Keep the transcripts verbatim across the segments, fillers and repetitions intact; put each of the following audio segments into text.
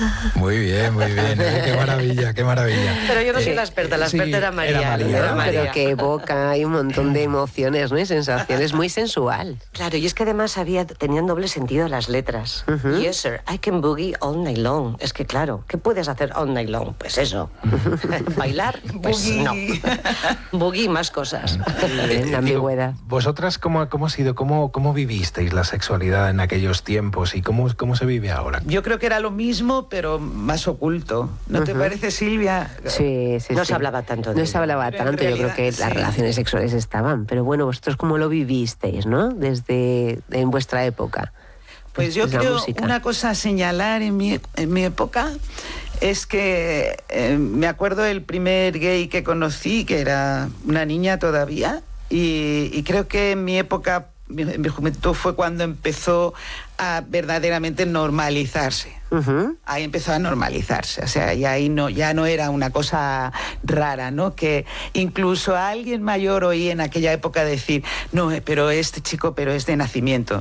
Muy bien, muy bien. ¿eh? Qué maravilla, qué maravilla. Pero yo no soy Eh, la experta, la sí, experta era María. era María, era era María. Pero que evoca hay un montón de emociones, ¿no? Y sensaciones, muy sensual. Claro, y es que además había, tenían doble sentido las letras. Ujú. Yes, sir, I can boogie all night long. Es que claro, ¿qué puedes hacer all night long? Pues eso. ¿Bailar? Pues Boogie. no. Boogie, más cosas. Bien, la Digo, ambigüedad. ¿Vosotras cómo, cómo ha sido, cómo, cómo vivisteis la sexualidad en aquellos tiempos y cómo, cómo se vive ahora? Yo creo que era lo mismo, pero más oculto. ¿No te Ujú. parece, Silvia? Sí, sí, No sí. se hablaba tanto de No se ello. hablaba Pero en tanto, yo creo realidad, que las sí. relaciones sexuales estaban. Pero bueno, vosotros cómo lo vivisteis, ¿no? Desde en vuestra época. Pues yo Desde la creo música. una cosa a señalar en mi, en mi época es que eh, me acuerdo del primer gay que conocí, que era una niña todavía, y, y creo que en mi época, mi- en mi juventud fue cuando empezó a verdaderamente normalizarse. Ujú. Ahí empezó a normalizarse, o sea, y ahí no, ya no era una cosa rara, ¿no? Que incluso a alguien mayor oí en aquella época decir, no, eh, pero este chico, pero es de nacimiento.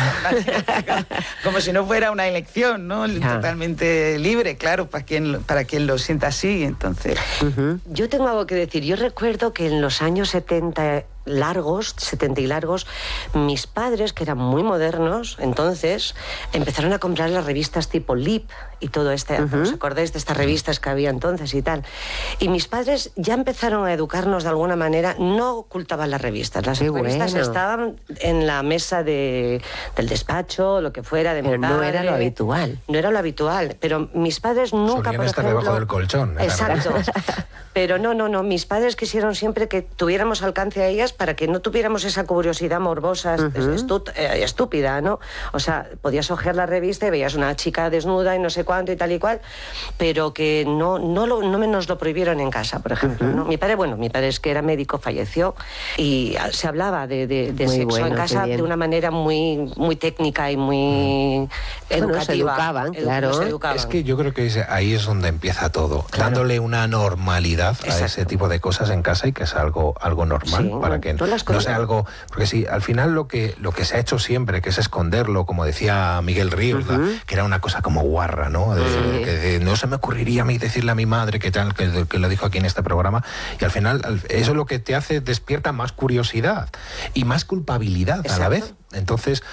Como si no fuera una elección, ¿no? Ya. Totalmente libre, claro, para quien, lo- para quien lo sienta así, entonces... Ujú. Yo tengo algo que decir. Yo recuerdo que en los años setenta largos, setenta y largos, mis padres, que eran muy modernos, entonces, empezaron a comprar las revistas tipo Lip y todo este, Ujú. ¿os acordáis de estas revistas que había entonces y tal? Y mis padres ya empezaron a educarnos de alguna manera, no ocultaban las revistas, las Qué revistas bueno. estaban en la mesa de, del despacho, lo que fuera, de mi Pero no era padre. lo habitual. No era lo habitual, pero mis padres nunca, Solían por estar ejemplo... debajo del colchón, era Exacto. Pero no, no, no. Mis padres quisieron siempre que tuviéramos alcance a ellas para que no tuviéramos esa curiosidad morbosa, est- Ujú. estu- eh, estúpida, ¿no? O sea, podías ojear la revista y veías una chica desnuda y no sé cuánto y tal y cual, pero que no, no, lo, no me nos lo prohibieron en casa, por ejemplo, ¿no? Mi padre, bueno, mi padre es que era médico, falleció y ah, se hablaba de, de, de Muy sexo bueno, en qué casa bien. de una manera muy, muy técnica y muy Bueno, educativa. se educaban, Edu- claro. nos educaban. Es que yo creo que es- ahí es donde empieza todo, dándole una normalidad a Exacto. ese tipo de cosas en casa y que es algo, algo normal, Sí, para que no las no cosas- sea algo... Porque sí, al final lo que, lo que se ha hecho siempre, que es esconderlo, como decía Miguel Ríos, ¿da? Ujú. que era una cosa como guarra, ¿no? De- Sí. que de- no se me ocurriría a mí decirle a mi madre que tal, que, que lo dijo aquí en este programa, y al final al- eso lo que te hace, despierta más curiosidad y más culpabilidad a la Exacto. vez. Entonces,